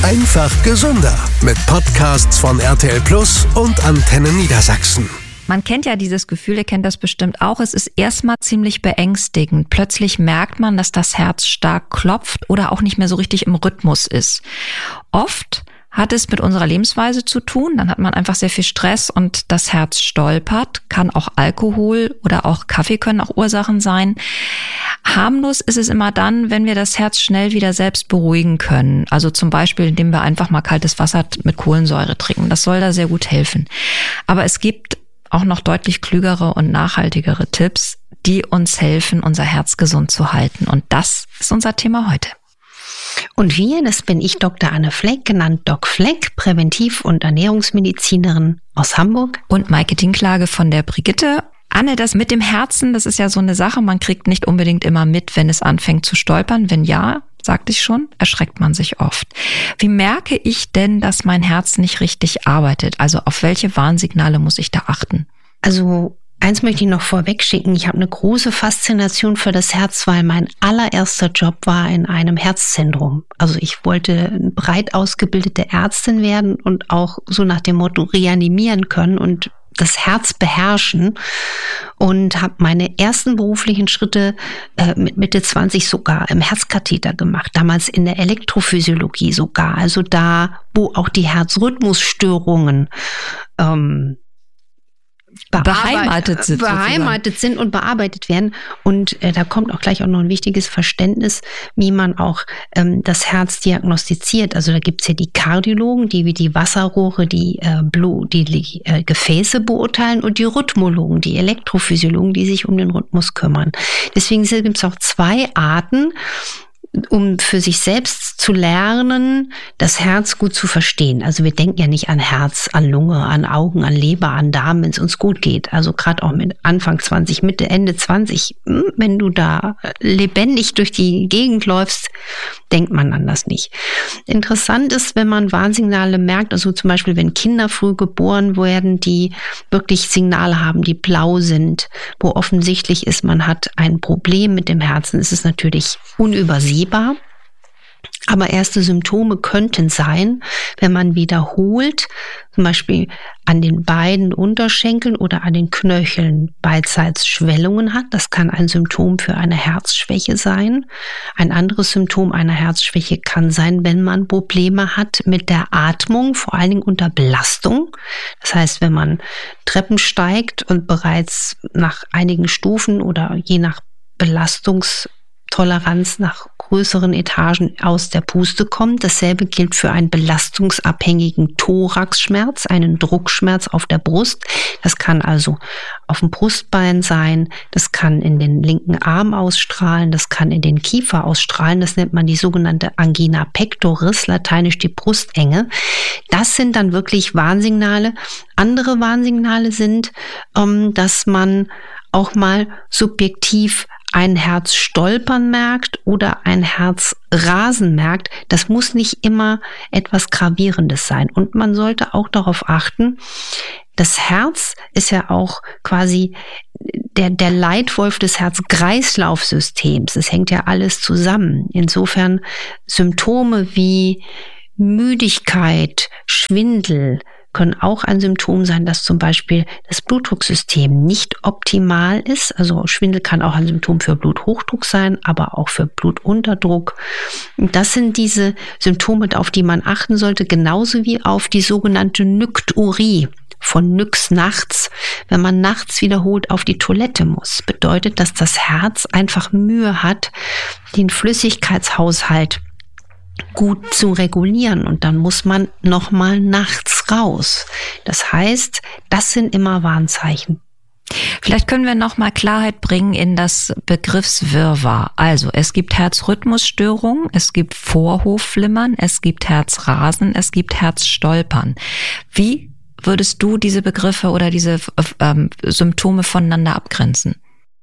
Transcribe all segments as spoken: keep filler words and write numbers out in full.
Einfach gesünder mit Podcasts von R T L Plus und Antenne Niedersachsen. Man kennt ja dieses Gefühl, ihr kennt das bestimmt auch. Es ist erstmal ziemlich beängstigend. Plötzlich merkt man, dass das Herz stark klopft oder auch nicht mehr so richtig im Rhythmus ist. Oft hat es mit unserer Lebensweise zu tun. Dann hat man einfach sehr viel Stress und das Herz stolpert. Kann auch Alkohol oder auch Kaffee können auch Ursachen sein. Harmlos ist es immer dann, wenn wir das Herz schnell wieder selbst beruhigen können. Also zum Beispiel, indem wir einfach mal kaltes Wasser mit Kohlensäure trinken. Das soll da sehr gut helfen. Aber es gibt auch noch deutlich klügere und nachhaltigere Tipps, die uns helfen, unser Herz gesund zu halten. Und das ist unser Thema heute. Und wir, das bin ich, Doktor Anne Fleck, genannt Doc Fleck, Präventiv- und Ernährungsmedizinerin aus Hamburg. Und Maike Dinklage von der Brigitte. Anne, das mit dem Herzen, das ist ja so eine Sache, man kriegt nicht unbedingt immer mit, wenn es anfängt zu stolpern. Wenn ja, sagte ich schon, erschreckt man sich oft. Wie merke ich denn, dass mein Herz nicht richtig arbeitet? Also auf welche Warnsignale muss ich da achten? Also eins möchte ich noch vorweg schicken. Ich habe eine große Faszination für das Herz, weil mein allererster Job war in einem Herzzentrum. Also ich wollte eine breit ausgebildete Ärztin werden und auch so nach dem Motto reanimieren können und das Herz beherrschen, und habe meine ersten beruflichen Schritte äh, mit Mitte zwanzig sogar im Herzkatheter gemacht, damals in der Elektrophysiologie sogar, also da, wo auch die Herzrhythmusstörungen ähm, beheimatet sind, beheimatet sind und bearbeitet werden. Und äh, da kommt auch gleich auch noch ein wichtiges Verständnis, wie man auch ähm, das Herz diagnostiziert. Also da gibt's ja die Kardiologen, die wie die Wasserrohre, die äh, Blut, die, die äh, Gefäße beurteilen, und die Rhythmologen, die Elektrophysiologen, die sich um den Rhythmus kümmern. Deswegen gibt's auch zwei Arten, um für sich selbst zu lernen, das Herz gut zu verstehen. Also wir denken ja nicht an Herz, an Lunge, an Augen, an Leber, an Darm, wenn es uns gut geht. Also gerade auch mit Anfang zwanzig, Mitte, Ende zwanzig, wenn du da lebendig durch die Gegend läufst, denkt man an das nicht. Interessant ist, wenn man Warnsignale merkt, also zum Beispiel, wenn Kinder früh geboren werden, die wirklich Signale haben, die blau sind, wo offensichtlich ist, man hat ein Problem mit dem Herzen, ist es natürlich unübersehbar. Aber erste Symptome könnten sein, wenn man wiederholt, zum Beispiel an den beiden Unterschenkeln oder an den Knöcheln beidseits Schwellungen hat. Das kann ein Symptom für eine Herzschwäche sein. Ein anderes Symptom einer Herzschwäche kann sein, wenn man Probleme hat mit der Atmung, vor allen Dingen unter Belastung. Das heißt, wenn man Treppen steigt und bereits nach einigen Stufen oder je nach Belastungs Toleranz nach größeren Etagen aus der Puste kommt. Dasselbe gilt für einen belastungsabhängigen Thoraxschmerz, einen Druckschmerz auf der Brust. Das kann also auf dem Brustbein sein, das kann in den linken Arm ausstrahlen, das kann in den Kiefer ausstrahlen. Das nennt man die sogenannte Angina pectoris, lateinisch die Brustenge. Das sind dann wirklich Warnsignale. Andere Warnsignale sind, dass man auch mal subjektiv ein Herz stolpern merkt oder ein Herz rasen merkt. Das muss nicht immer etwas Gravierendes sein. Und man sollte auch darauf achten, das Herz ist ja auch quasi der, der Leitwolf des Herz-Kreislauf-Systems. Es hängt ja alles zusammen. Insofern Symptome wie Müdigkeit, Schwindel können auch ein Symptom sein, dass zum Beispiel das Blutdrucksystem nicht optimal ist. Also Schwindel kann auch ein Symptom für Bluthochdruck sein, aber auch für Blutunterdruck. Das sind diese Symptome, auf die man achten sollte, genauso wie auf die sogenannte Nykturie. Von Nyx nachts, wenn man nachts wiederholt auf die Toilette muss, bedeutet, dass das Herz einfach Mühe hat, den Flüssigkeitshaushalt gut zu regulieren, und dann muss man nochmal nachts raus. Das heißt, das sind immer Warnzeichen. Vielleicht können wir noch mal Klarheit bringen in das Begriffswirrwarr. Also es gibt Herzrhythmusstörungen, es gibt Vorhofflimmern, es gibt Herzrasen, es gibt Herzstolpern. Wie würdest du diese Begriffe oder diese ähm, Symptome voneinander abgrenzen?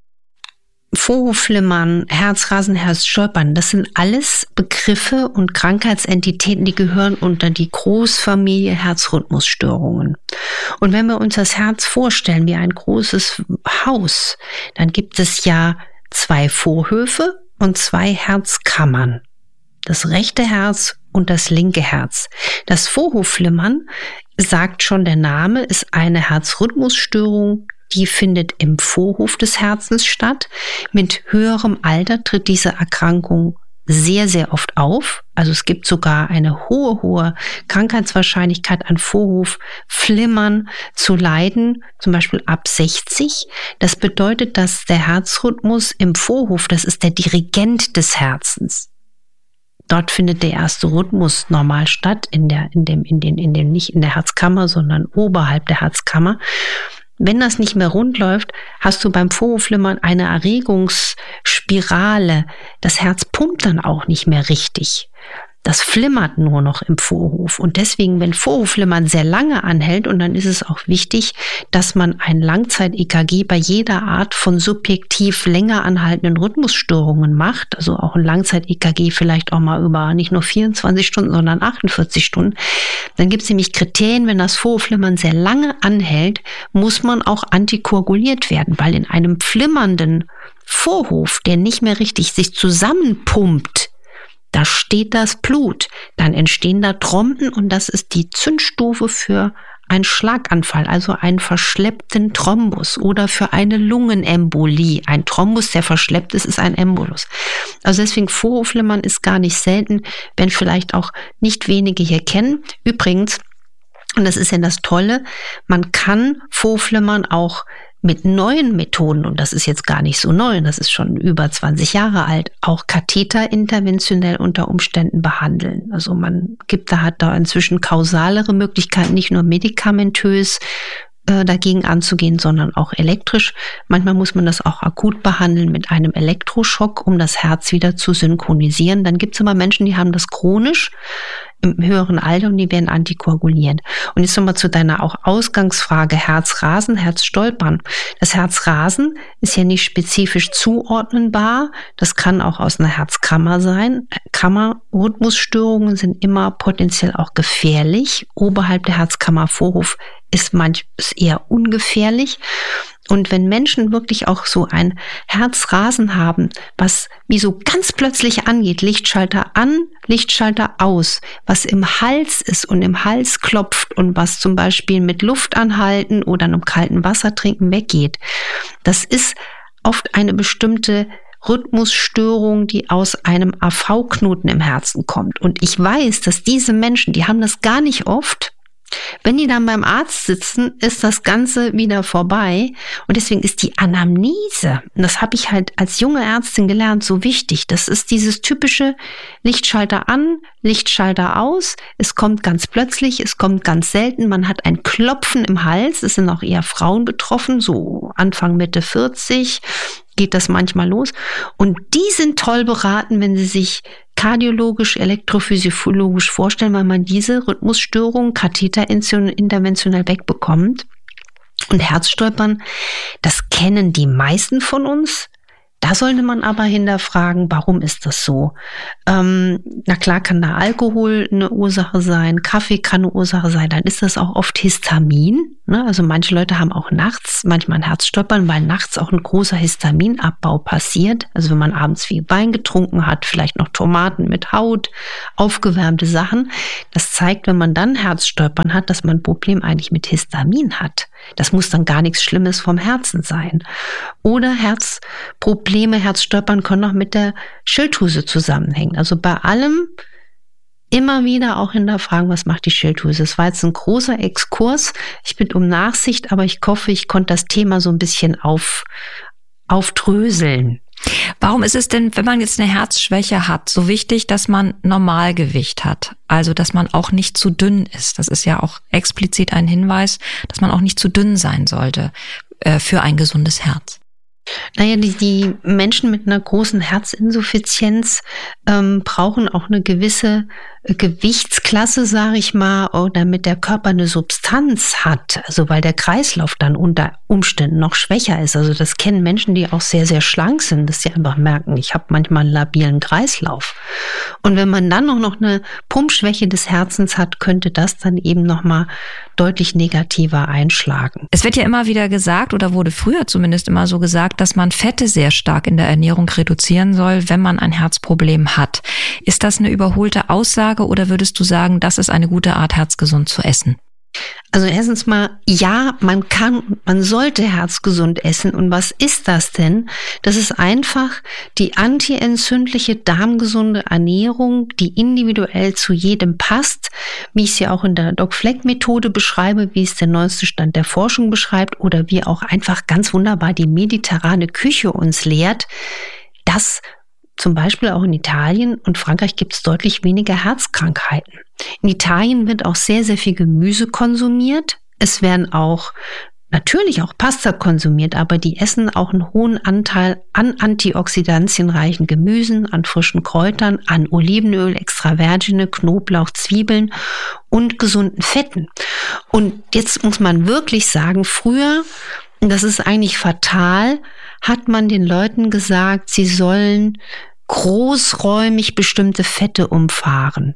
Vorhofflimmern, Herzrasen, Herzstolpern, das sind alles Begriffe und Krankheitsentitäten, die gehören unter die Großfamilie Herzrhythmusstörungen. Und wenn wir uns das Herz vorstellen wie ein großes Haus, dann gibt es ja zwei Vorhöfe und zwei Herzkammern. Das rechte Herz und das linke Herz. Das Vorhofflimmern, sagt schon der Name, ist eine Herzrhythmusstörung, die findet im Vorhof des Herzens statt. Mit höherem Alter tritt diese Erkrankung sehr, sehr oft auf. Also es gibt sogar eine hohe, hohe Krankheitswahrscheinlichkeit an Vorhofflimmern zu leiden, zum Beispiel ab sechzig. Das bedeutet, dass der Herzrhythmus im Vorhof, das ist der Dirigent des Herzens. Dort findet der erste Rhythmus normal statt, in der, in dem, in den, in dem, nicht in der Herzkammer, sondern oberhalb der Herzkammer. Wenn das nicht mehr rund läuft, hast du beim Vorhofflimmern eine Erregungsspirale. Das Herz pumpt dann auch nicht mehr richtig. Das flimmert nur noch im Vorhof. Und deswegen, wenn Vorhofflimmern sehr lange anhält, und dann ist es auch wichtig, dass man ein Langzeit-E K G bei jeder Art von subjektiv länger anhaltenden Rhythmusstörungen macht, also auch ein Langzeit-E K G vielleicht auch mal über nicht nur vierundzwanzig Stunden, sondern achtundvierzig Stunden, dann gibt es nämlich Kriterien, wenn das Vorhofflimmern sehr lange anhält, muss man auch antikoaguliert werden, weil in einem flimmernden Vorhof, der nicht mehr richtig sich zusammenpumpt, da steht das Blut, dann entstehen da Trompen und das ist die Zündstufe für einen Schlaganfall, also einen verschleppten Thrombus oder für eine Lungenembolie. Ein Thrombus, der verschleppt ist, ist ein Embolus. Also deswegen Vorhofflimmern ist gar nicht selten, wenn vielleicht auch nicht wenige hier kennen. Übrigens, und das ist ja das Tolle, man kann Vorhofflimmern auch mit neuen Methoden, und das ist jetzt gar nicht so neu, das ist schon über zwanzig Jahre alt, auch Katheter interventionell unter Umständen behandeln. Also man gibt da, hat da inzwischen kausalere Möglichkeiten, nicht nur medikamentös äh, dagegen anzugehen, sondern auch elektrisch. Manchmal muss man das auch akut behandeln mit einem Elektroschock, um das Herz wieder zu synchronisieren. Dann gibt es immer Menschen, die haben das chronisch im höheren Alter und die werden antikoagulierend. Und jetzt nochmal zu deiner auch Ausgangsfrage, Herzrasen, Herzstolpern. Das Herzrasen ist ja nicht spezifisch zuordnenbar. Das kann auch aus einer Herzkammer sein. Kammerrhythmusstörungen sind immer potenziell auch gefährlich. Oberhalb der Herzkammer Vorhof ist manchmal eher ungefährlich. Und wenn Menschen wirklich auch so ein Herzrasen haben, was wie so ganz plötzlich angeht, Lichtschalter an, Lichtschalter aus, was im Hals ist und im Hals klopft und was zum Beispiel mit Luft anhalten oder einem kalten Wasser trinken weggeht, das ist oft eine bestimmte Rhythmusstörung, die aus einem A V-Knoten im Herzen kommt. Und ich weiß, dass diese Menschen, die haben das gar nicht oft. Wenn die dann beim Arzt sitzen, ist das Ganze wieder vorbei. Und deswegen ist die Anamnese, und das habe ich halt als junge Ärztin gelernt, so wichtig. Das ist dieses typische Lichtschalter an, Lichtschalter aus. Es kommt ganz plötzlich, es kommt ganz selten. Man hat ein Klopfen im Hals. Es sind auch eher Frauen betroffen, so Anfang, Mitte vierzig geht das manchmal los. Und die sind toll beraten, wenn sie sich kardiologisch, elektrophysiologisch vorstellen, weil man diese Rhythmusstörungen katheterinterventionell wegbekommt. Und Herzstolpern, das kennen die meisten von uns. Da sollte man aber hinterfragen, warum ist das so? Ähm, na klar kann da Alkohol eine Ursache sein, Kaffee kann eine Ursache sein, dann ist das auch oft Histamin. Ne? Also manche Leute haben auch nachts manchmal ein Herzstolpern, weil nachts auch ein großer Histaminabbau passiert. Also wenn man abends viel Wein getrunken hat, vielleicht noch Tomaten mit Haut, aufgewärmte Sachen. Das zeigt, wenn man dann Herzstolpern hat, dass man ein Problem eigentlich mit Histamin hat. Das muss dann gar nichts Schlimmes vom Herzen sein. Oder Herzprobleme, Herzstolpern können auch mit der Schilddrüse zusammenhängen. Also bei allem immer wieder auch hinterfragen, was macht die Schilddrüse. Das war jetzt ein großer Exkurs. Ich bitte um Nachsicht, aber ich hoffe, ich konnte das Thema so ein bisschen auf, aufdröseln. Warum ist es denn, wenn man jetzt eine Herzschwäche hat, so wichtig, dass man Normalgewicht hat? Also, dass man auch nicht zu dünn ist. Das ist ja auch explizit ein Hinweis, dass man auch nicht zu dünn sein sollte äh, für ein gesundes Herz. Naja, die, die Menschen mit einer großen Herzinsuffizienz ähm, brauchen auch eine gewisse Gewichtsklasse, sage ich mal, damit der Körper eine Substanz hat. Also weil der Kreislauf dann unter Umständen noch schwächer ist. Also das kennen Menschen, die auch sehr, sehr schlank sind, dass sie einfach merken, ich habe manchmal einen labilen Kreislauf. Und wenn man dann auch noch eine Pumpschwäche des Herzens hat, könnte das dann eben nochmal deutlich negativer einschlagen. Es wird ja immer wieder gesagt, oder wurde früher zumindest immer so gesagt, gesagt, dass man Fette sehr stark in der Ernährung reduzieren soll, wenn man ein Herzproblem hat. Ist das eine überholte Aussage oder würdest du sagen, das ist eine gute Art, herzgesund zu essen? Also erstens mal, ja, man kann, man sollte herzgesund essen. Und was ist das denn? Das ist einfach die antientzündliche, darmgesunde Ernährung, die individuell zu jedem passt, wie ich sie auch in der Doc-Fleck-Methode beschreibe, wie es der neueste Stand der Forschung beschreibt oder wie auch einfach ganz wunderbar die mediterrane Küche uns lehrt, dass zum Beispiel auch in Italien und Frankreich gibt es deutlich weniger Herzkrankheiten. In Italien wird auch sehr, sehr viel Gemüse konsumiert. Es werden auch natürlich auch Pasta konsumiert, aber die essen auch einen hohen Anteil an antioxidantienreichen Gemüsen, an frischen Kräutern, an Olivenöl, Extravergine, Knoblauch, Zwiebeln und gesunden Fetten. Und jetzt muss man wirklich sagen, früher, und das ist eigentlich fatal, hat man den Leuten gesagt, sie sollen großräumig bestimmte Fette umfahren.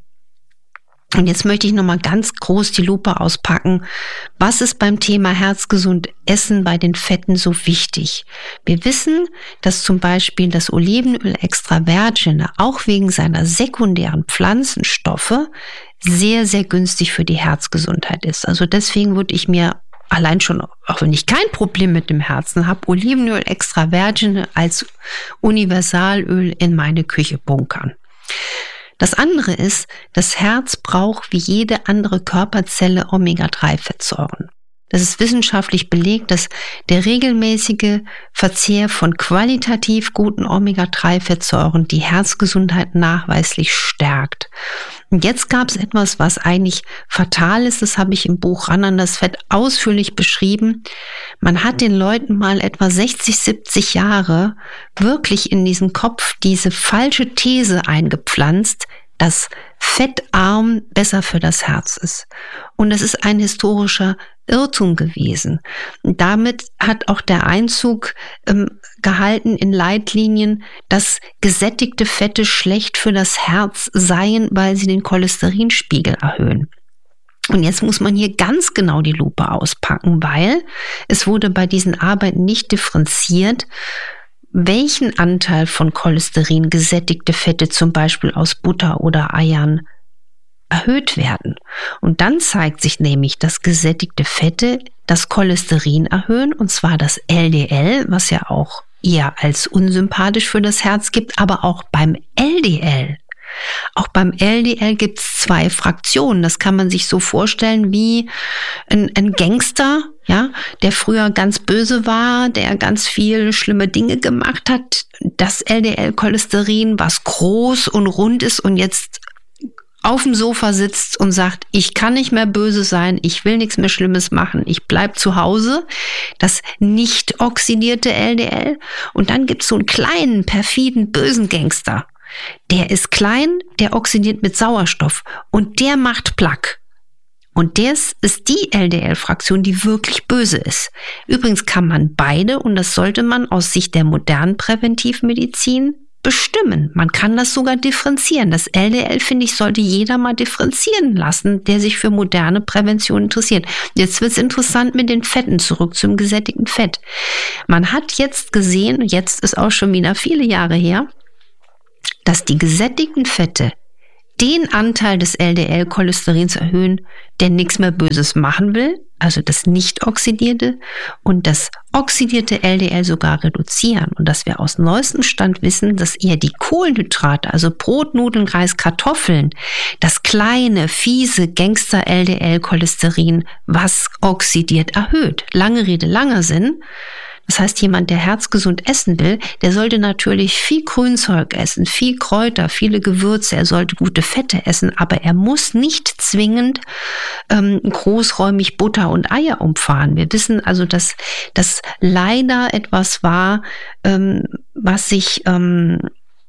Und jetzt möchte ich nochmal ganz groß die Lupe auspacken. Was ist beim Thema herzgesund Essen bei den Fetten so wichtig? Wir wissen, dass zum Beispiel das Olivenöl Extravergine auch wegen seiner sekundären Pflanzenstoffe sehr, sehr günstig für die Herzgesundheit ist. Also deswegen würde ich mir allein schon, auch wenn ich kein Problem mit dem Herzen habe, Olivenöl Extravergine als Universalöl in meine Küche bunkern. Das andere ist, das Herz braucht wie jede andere Körperzelle Omega drei Fettsäuren. Das ist wissenschaftlich belegt, dass der regelmäßige Verzehr von qualitativ guten Omega drei Fettsäuren die Herzgesundheit nachweislich stärkt. Und jetzt gab es etwas, was eigentlich fatal ist, das habe ich im Buch Ran an das Fett ausführlich beschrieben. Man hat den Leuten mal etwa sechzig, siebzig Jahre wirklich in diesen Kopf diese falsche These eingepflanzt, dass fettarm besser für das Herz ist. Und das ist ein historischer Irrtum gewesen. Und damit hat auch der Einzug ähm, gehalten in Leitlinien, dass gesättigte Fette schlecht für das Herz seien, weil sie den Cholesterinspiegel erhöhen. Und jetzt muss man hier ganz genau die Lupe auspacken, weil es wurde bei diesen Arbeiten nicht differenziert, welchen Anteil von Cholesterin gesättigte Fette zum Beispiel aus Butter oder Eiern erhöht werden. Und dann zeigt sich nämlich, dass gesättigte Fette das Cholesterin erhöhen, und zwar das L D L, was ja auch eher als unsympathisch für das Herz gibt, aber auch beim L D L. Auch beim L D L gibt es zwei Fraktionen. Das kann man sich so vorstellen wie ein, ein Gangster, ja, der früher ganz böse war, der ganz viele schlimme Dinge gemacht hat. Das L D L-Cholesterin, was groß und rund ist und jetzt auf dem Sofa sitzt und sagt, ich kann nicht mehr böse sein, ich will nichts mehr Schlimmes machen, ich bleib zu Hause. Das nicht oxidierte L D L. Und dann gibt's so einen kleinen, perfiden, bösen Gangster. Der ist klein, der oxidiert mit Sauerstoff und der macht Plaque. Und das ist die L D L-Fraktion, die wirklich böse ist. Übrigens kann man beide, und das sollte man aus Sicht der modernen Präventivmedizin bestimmen. Man kann das sogar differenzieren. Das L D L, finde ich, sollte jeder mal differenzieren lassen, der sich für moderne Prävention interessiert. Jetzt wird es interessant mit den Fetten, zurück zum gesättigten Fett. Man hat jetzt gesehen, jetzt ist auch schon wieder viele Jahre her, dass die gesättigten Fette den Anteil des L D L-Cholesterins erhöhen, der nichts mehr Böses machen will, also das nicht oxidierte, und das oxidierte L D L sogar reduzieren. Und dass wir aus neuestem Stand wissen, dass eher die Kohlenhydrate, also Brot, Nudeln, Reis, Kartoffeln, das kleine, fiese Gangster-L D L-Cholesterin, was oxidiert, erhöht. Lange Rede, langer Sinn. Das heißt, jemand, der herzgesund essen will, der sollte natürlich viel Grünzeug essen, viel Kräuter, viele Gewürze, er sollte gute Fette essen, aber er muss nicht zwingend ähm, großräumig Butter und Eier umfahren. Wir wissen also, dass das leider etwas war, ähm, was sich ähm,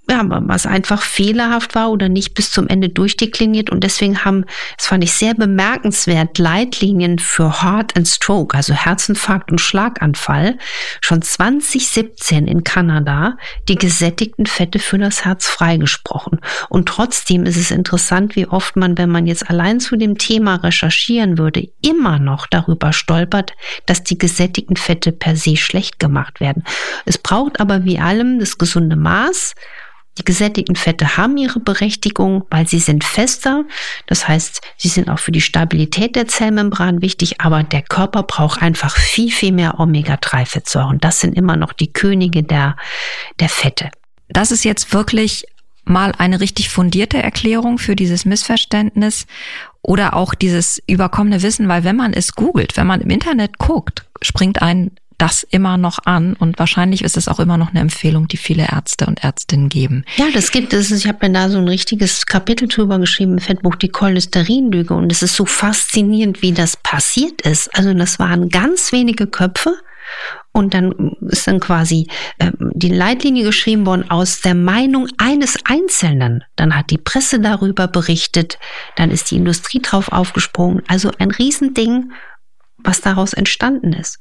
ja, was einfach fehlerhaft war oder nicht bis zum Ende durchdekliniert. Und deswegen haben, das fand ich sehr bemerkenswert, Leitlinien für Heart and Stroke, also Herzinfarkt und Schlaganfall, schon zwanzig siebzehn in Kanada die gesättigten Fette für das Herz freigesprochen. Und trotzdem ist es interessant, wie oft man, wenn man jetzt allein zu dem Thema recherchieren würde, immer noch darüber stolpert, dass die gesättigten Fette per se schlecht gemacht werden. Es braucht aber wie allem das gesunde Maß. Die gesättigten Fette haben ihre Berechtigung, weil sie sind fester. Das heißt, sie sind auch für die Stabilität der Zellmembran wichtig, aber der Körper braucht einfach viel, viel mehr Omega drei Fettsäuren. Das sind immer noch die Könige der, der Fette. Das ist jetzt wirklich mal eine richtig fundierte Erklärung für dieses Missverständnis oder auch dieses überkommene Wissen, weil wenn man es googelt, wenn man im Internet guckt, springt ein das immer noch an und wahrscheinlich ist es auch immer noch eine Empfehlung, die viele Ärzte und Ärztinnen geben. Ja, das gibt es. Ich habe mir da so ein richtiges Kapitel drüber geschrieben im Fettbuch, die Cholesterinlüge, und es ist so faszinierend, wie das passiert ist. Also das waren ganz wenige Köpfe und dann ist dann quasi äh, die Leitlinie geschrieben worden aus der Meinung eines Einzelnen. Dann hat die Presse darüber berichtet, dann ist die Industrie drauf aufgesprungen. Also ein Riesending, was daraus entstanden ist.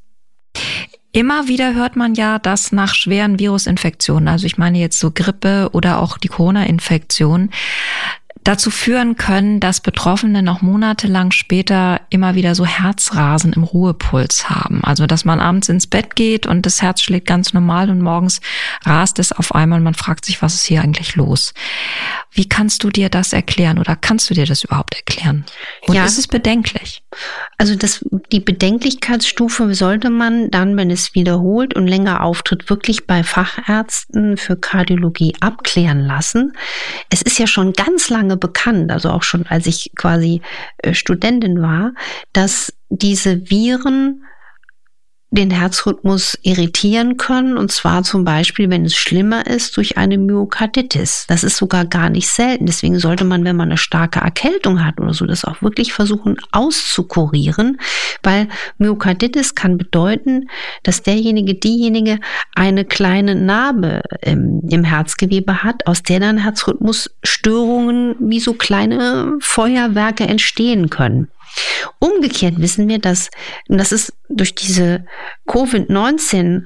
Immer wieder hört man ja, dass nach schweren Virusinfektionen, also ich meine jetzt so Grippe oder auch die Corona-Infektion, dazu führen können, dass Betroffene noch monatelang später immer wieder so Herzrasen im Ruhepuls haben. Also dass man abends ins Bett geht und das Herz schlägt ganz normal und morgens rast es auf einmal und man fragt sich, was ist hier eigentlich los? Wie kannst du dir das erklären oder kannst du dir das überhaupt erklären? Und ja, ist es bedenklich? Also das, die Bedenklichkeitsstufe sollte man dann, wenn es wiederholt und länger auftritt, wirklich bei Fachärzten für Kardiologie abklären lassen. Es ist ja schon ganz lange bekannt, also auch schon als ich quasi Studentin war, dass diese Viren den Herzrhythmus irritieren können, und zwar zum Beispiel, wenn es schlimmer ist, durch eine Myokarditis. Das ist sogar gar nicht selten. Deswegen sollte man, wenn man eine starke Erkältung hat oder so, das auch wirklich versuchen auszukurieren, weil Myokarditis kann bedeuten, dass derjenige, diejenige eine kleine Narbe im, im Herzgewebe hat, aus der dann Herzrhythmusstörungen wie so kleine Feuerwerke entstehen können. Umgekehrt wissen wir, dass, und das ist durch diese Covid neunzehn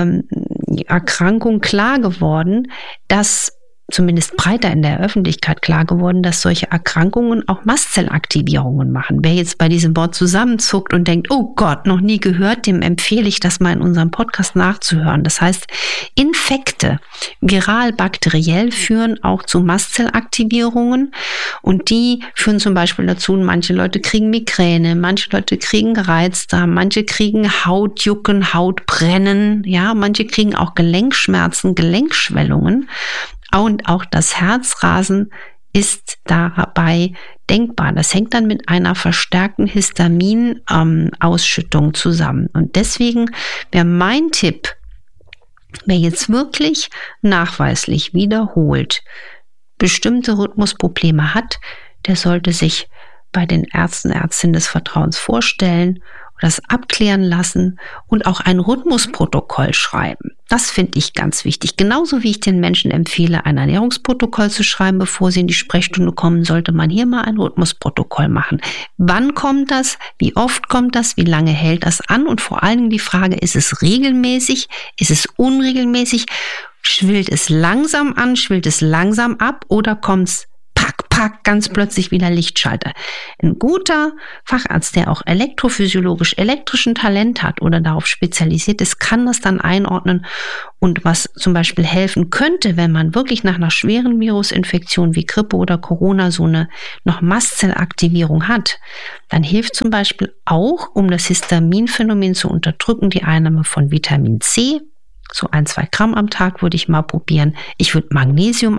Erkrankung klar geworden, dass zumindest breiter in der Öffentlichkeit klar geworden, dass solche Erkrankungen auch Mastzellaktivierungen machen. Wer jetzt bei diesem Wort zusammenzuckt und denkt, oh Gott, noch nie gehört, dem empfehle ich, das mal in unserem Podcast nachzuhören. Das heißt, Infekte, viral, bakteriell, führen auch zu Mastzellaktivierungen und die führen zum Beispiel dazu, manche Leute kriegen Migräne, manche Leute kriegen Reizdarm, manche kriegen Hautjucken, Hautbrennen, ja, manche kriegen auch Gelenkschmerzen, Gelenkschwellungen. Und auch das Herzrasen ist dabei denkbar. Das hängt dann mit einer verstärkten Histaminausschüttung ähm, zusammen. Und deswegen wäre mein Tipp, wer jetzt wirklich nachweislich wiederholt bestimmte Rhythmusprobleme hat, der sollte sich bei den Ärzten, Ärztinnen des Vertrauens vorstellen, das abklären lassen und auch ein Rhythmusprotokoll schreiben. Das finde ich ganz wichtig. Genauso wie ich den Menschen empfehle, ein Ernährungsprotokoll zu schreiben, bevor sie in die Sprechstunde kommen, sollte man hier mal ein Rhythmusprotokoll machen. Wann kommt das? Wie oft kommt das? Wie lange hält das an? Und vor allen Dingen die Frage, ist es regelmäßig? Ist es unregelmäßig? Schwillt es langsam an? Schwillt es langsam ab? Oder kommt es pack, pack, ganz plötzlich wieder Lichtschalter? Ein guter Facharzt, der auch elektrophysiologisch elektrischen Talent hat oder darauf spezialisiert ist, kann das dann einordnen. Und was zum Beispiel helfen könnte, wenn man wirklich nach einer schweren Virusinfektion wie Grippe oder Corona so eine noch Mastzellaktivierung hat, dann hilft zum Beispiel auch, um das Histaminphänomen zu unterdrücken, die Einnahme von Vitamin C. So ein, zwei Gramm am Tag würde ich mal probieren. Ich würde Magnesium